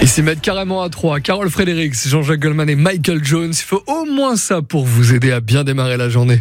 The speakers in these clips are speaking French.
Et s'y mettre carrément à 3. Carole Fredericks, Jean-Jacques Goldman et Michael Jones. Il faut au moins ça pour vous aider à bien démarrer la journée.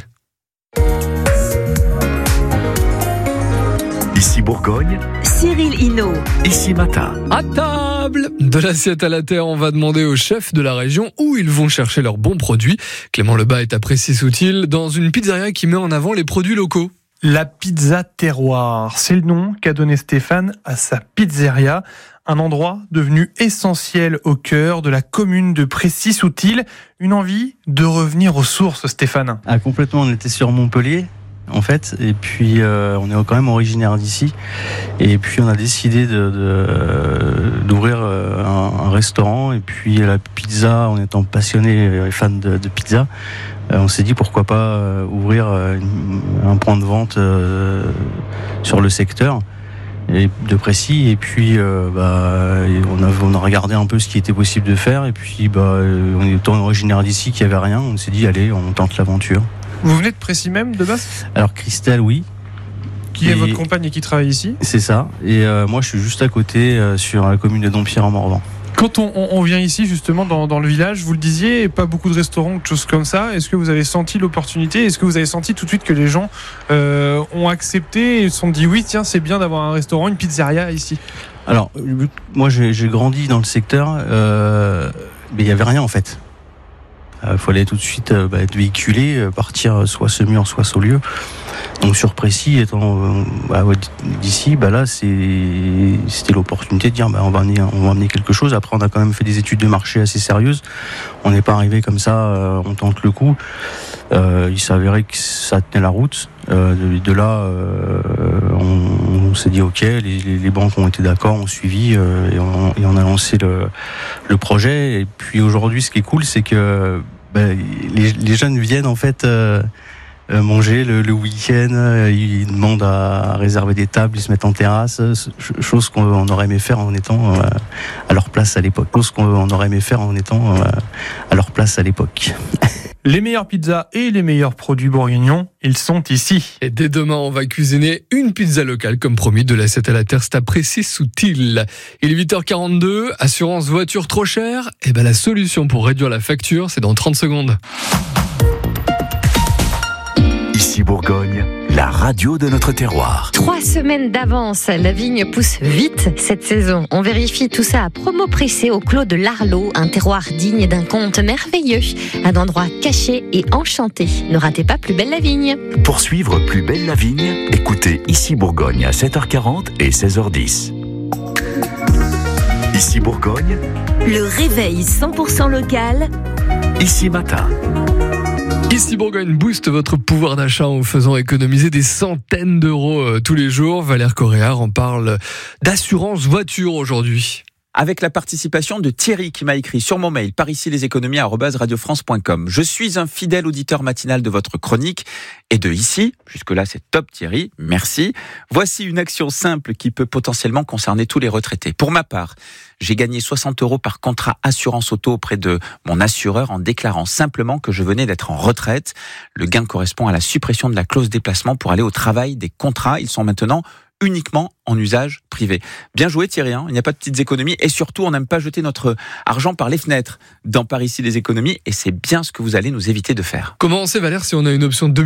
Ici Bourgogne, Cyril Hinault. Ici Matin. À table, de l'assiette à la terre, on va demander aux chefs de la région où ils vont chercher leurs bons produits. Clément Lebas est à Précy-Soutil dans une pizzeria qui met en avant les produits locaux. La pizza terroir, c'est le nom qu'a donné Stéphane à sa pizzeria, un endroit devenu essentiel au cœur de la commune de Précy-Soutil. Une envie de revenir aux sources, Stéphane. Complètement, on était sur Montpellier en fait, et puis on est quand même originaire d'ici, et puis on a décidé d'ouvrir un restaurant, et puis la pizza, en étant passionné et fan de pizza, on s'est dit pourquoi pas ouvrir un point de vente sur le secteur de Précy, et puis on a regardé un peu ce qui était possible de faire, et puis on est étant originaire d'ici qu'il n'y avait rien, on s'est dit allez, on tente l'aventure. Vous venez de Précy même, de base ? Alors Christelle, oui. Qui est votre compagne et qui travaille ici ? C'est ça, et moi je suis juste à côté sur la commune de Dompierre en Morvan. Quand on vient ici justement dans le village, vous le disiez, pas beaucoup de restaurants, de choses comme ça. Est-ce que vous avez senti l'opportunité ? Est-ce que vous avez senti tout de suite que les gens ont accepté et se sont dit oui, tiens, c'est bien d'avoir un restaurant, une pizzeria ici ? Alors, moi j'ai grandi dans le secteur, mais il n'y avait rien en fait. Il fallait tout de suite être véhiculé, partir soit Semur, soit Saulieu. Donc sur Précy, étant d'ici, là c'était l'opportunité de dire on va amener quelque chose. Après on a quand même fait des études de marché assez sérieuses. On n'est pas arrivé comme ça, on tente le coup. Il s'avérait que ça tenait la route. De là, on s'est dit ok, les banques ont été d'accord, ont suivi et on a lancé le projet. Et puis aujourd'hui, ce qui est cool, c'est que les jeunes viennent en fait manger le week-end, ils demandent à réserver des tables, ils se mettent en terrasse, chose qu'on aurait aimé faire en étant à leur place à l'époque. Les meilleures pizzas et les meilleurs produits bourguignons, ils sont ici. Et dès demain, on va cuisiner une pizza locale, comme promis, de l'assiette à la terre, c'est à Précy-Soutil. Il est 8h42, assurance voiture trop chère ? La solution pour réduire la facture, c'est dans 30 secondes. Ici Bourgogne, la radio de notre terroir. 3 semaines d'avance, la vigne pousse vite cette saison. On vérifie tout ça à Promo Pressé au Clos de l'Arlot, un terroir digne d'un conte merveilleux, un endroit caché et enchanté. Ne ratez pas Plus belle la vigne. Pour suivre Plus belle la vigne, écoutez Ici Bourgogne à 7h40 et 16h10. Ici Bourgogne, Le réveil 100% local. Ici Matin. Ici Bourgogne booste votre pouvoir d'achat en vous faisant économiser des centaines d'euros tous les jours. Valère Coréard en parle d'assurance voiture aujourd'hui. Avec la participation de Thierry qui m'a écrit sur mon mail parici-leséconomies@radiofrance.com. Je suis un fidèle auditeur matinal de votre chronique et de ici. Jusque-là, c'est top Thierry, merci. Voici une action simple qui peut potentiellement concerner tous les retraités. Pour ma part, j'ai gagné 60 euros par contrat assurance auto auprès de mon assureur en déclarant simplement que je venais d'être en retraite. Le gain correspond à la suppression de la clause déplacement pour aller au travail des contrats. Ils sont maintenant uniquement en usage privé. Bien joué Thierry, il n'y a pas de petites économies et surtout on n'aime pas jeter notre argent par les fenêtres dans Parici les économies et c'est bien ce que vous allez nous éviter de faire. Comment on sait Valère si on a une option de